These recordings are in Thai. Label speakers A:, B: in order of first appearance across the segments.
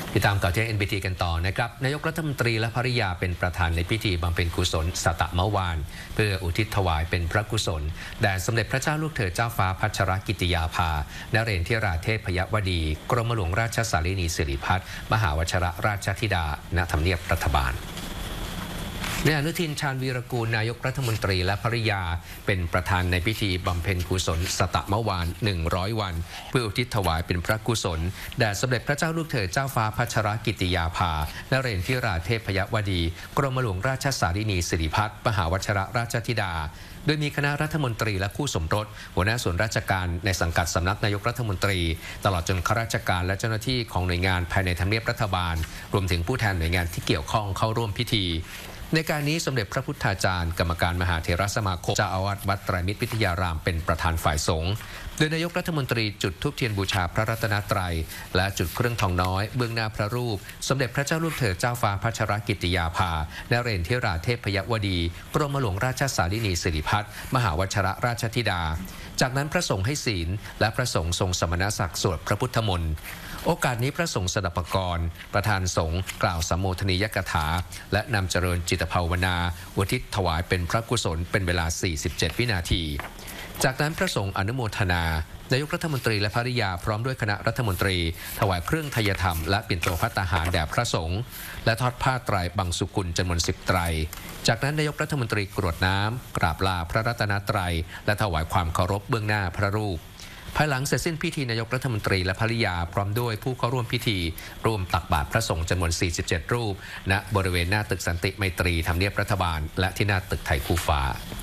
A: ติดตามข่าวเที่ยง NBT กันต่อนะครับนายกรัฐมนตรีและภริยาเป็นประธานในพิธีบำเพ็ญกุศลสตมวานเพื่ออุทิศถวายเป็นพระกุศลแด่สมเด็จพระเจ้าลูกเธอเจ้าฟ้าพัชรกิติยาภานเรศธิราเทพยวดีกรมหลวงราชสารินีสิริพัฒน์มหาวชรราชธิดาณทำเนียบรัฐบาลนายอนุทินชาญวีรกูลนายกรัฐมนตรีและภริยาเป็นประธานในพิธีบำเพ็ญกุศลสตมวาน100 วันเพื่ออุทิศถวายเป็นพระกุศลแด่สมเด็จพระเจ้าลูกเธอเจ้าฟ้าพัชรกิติยาภานเรศธิราเทพยวดีกรมหลวงราชสารินีสิริพัฒน์มหาวชรราชธิดาโดยมีคณะรัฐมนตรีและคู่สมรสหัวหน้าส่วนราชการในสังกัดสำนักนายกรัฐมนตรีตลอดจนข้าราชการและเจ้าหน้าที่ของหน่วยงานภายในทำเนียบรัฐบาลรวมถึงผู้แทนหน่วยงานที่เกี่ยวข้องเข้าร่วมพิธีในการนี้สมเด็จพระพุทธาจารย์กรรมการมหาเถรสมาคมเจ้าอาวาสวัดไตรมิตรวิทยารามเป็นประธานฝ่ายสงฆ์โดยนายกรัฐมนตรีจุดธูปเทียนบูชาพระรัตนตรัยและจุดเครื่องทองน้อยเบื้องหน้าพระรูปสมเด็จพระเจ้าลูกเธอเจ้าฟ้าพัชรกิติยาภานเรศธิราเทพยวดีกรมหลวงราชสารินีสิริพัฒน์มหาวชรราชธิดาจากนั้นพระสงฆ์ให้ศีลและพระสงฆ์ทรงสมณศักดิ์สวดพระพุทธมนต์โอกาสนี้พระสงฆ์สดับปกรณ์ประธานสงฆ์กล่าวสัมโมทนียกถาและนำเจริญจิตภาวนาอุทิศถวายเป็นพระกุศลเป็นเวลา47 วินาทีจากนั้นพระสงฆ์อนุโมทนานายกรัฐมนตรีและภริยาพร้อมด้วยคณะรัฐมนตรีถวายเครื่องไทยธรรมและปิ่นโตภัตตาหารแด่พระสงฆ์และทอดผ้าไตรบังสุกุลจำนวน10 ไตรจากนั้นนายกรัฐมนตรีกรวดน้ำกราบลาพระรัตนตรัยและถวายความเคารพเบื้องหน้าพระรูปภายหลังเสร็จสิ้นพิธีนายกรัฐมนตรีและภริยาพร้อมด้วยผู้เข้าร่วมพิธีร่วมตักบาตรพระสงฆ์จำนวน47 รูปณบริเวณหน้าตึกสันติไมตรีทำเนียบรัฐบาลและที่หน้าตึกไทยคู่ฟ้า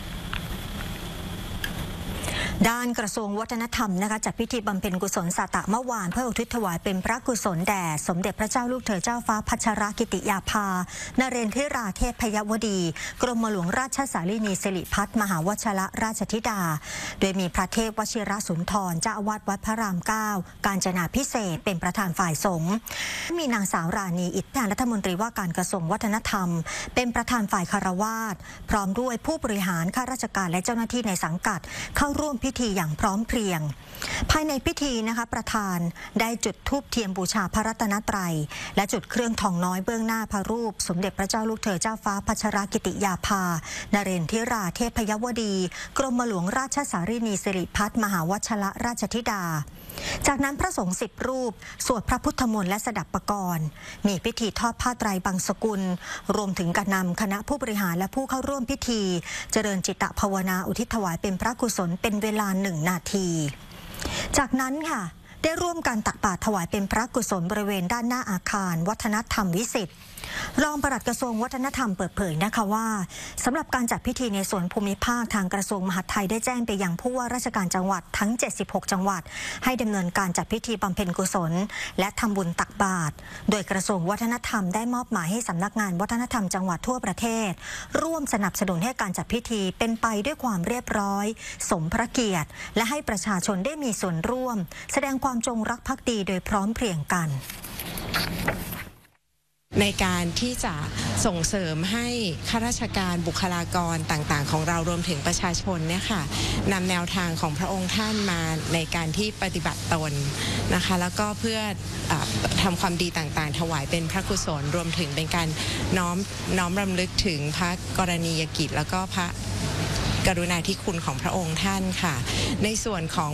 B: ด้านกระทรวงวัฒนธรรมนะคะจัดพิธีบำเพ็ญกุศลสตมวานเพื่ออุทิศถวายเป็นพระกุศลแด่สมเด็จพระเจ้าลูกเธอเจ้าฟ้าพัชรกิติยาภานเรศธิราเทพยวดีกรมหลวงราชสารินีสิริพัฒน์มหาวชรราชธิดาโดยมีพระเทพวชิรสุนทรเจ้าอาวาสวัดพระราม 9กาญจนาภิเษกเป็นประธานฝ่ายสงฆ์มีนางสาวราณีอิทธิรัฐมนตรีว่าการกระทรวงวัฒนธรรมเป็นประธานฝ่ายคารวาสพร้อมด้วยผู้บริหารข้าราชการและเจ้าหน้าที่ในสังกัดเข้าร่วมพิธีอย่างพร้อมเพรียงภายในพิธีนะคะประธานได้จุดธูปเทียนบูชาพระรัตนตรัยและจุดเครื่องทองน้อยเบื้องหน้าพระรูปสมเด็จพระเจ้าลูกเธอเจ้าฟ้าพัชรกิติยาภานเรศธิราเทพยวดีกรมหลวงราชสารินีสิริพัฒน์มหาวชรราชธิดาจากนั้นพระสงฆ์10 รูปสวดพระพุทธมนต์และสดับปกรณ์มีพิธีทอดผ้าไตรบังสกุลรวมถึงการนำคณะผู้บริหารและผู้เข้าร่วมพิธีเจริญจิตภาวนาอุทิศถวายเป็นพระกุศลเป็นเวลา1 นาทีจากนั้นค่ะได้ร่วมกันตักบาตรถวายเป็นพระกุศลบริเวณด้านหน้าอาคารวัฒนธรรมวิสิตรองปลัดกระทรวงวัฒนธรรมเปิดเผยนะคะว่าสำหรับการจัดพิธีในส่วนภูมิภาคทางกระทรวงมหาดไทยได้แจ้งไปยังผู้ว่าราชการจังหวัดทั้ง76 จังหวัดให้ดำเนินการจัดพิธีบำเพ็ญกุศลและทำบุญตักบาตรโดยกระทรวงวัฒนธรรมได้มอบหมายให้สำนักงานวัฒนธรรมจังหวัดทั่วประเทศร่วมสนับสนุนให้การจัดพิธีเป็นไปด้วยความเรียบร้อยสมพระเกียรติและให้ประชาชนได้มีส่วนร่วมแสดงความจงรักภักดีโดยพร้อมเพรียงกัน
C: ในการที่จะส่งเสริมให้ข้าราชการบุคลากรต่างๆของเรารวมถึงประชาชนเนี่ยค่ะนำแนวทางของพระองค์ท่านมาในการที่ปฏิบัติตนนะคะแล้วก็เพื่อทำความดีต่างๆถวายเป็นพระกุศลรวมถึงเป็นการน้อมรำลึกถึงพระกรณียกิจแล้วก็พระกรุณาธิคุณของพระองค์ท่านค่ะในส่วนของ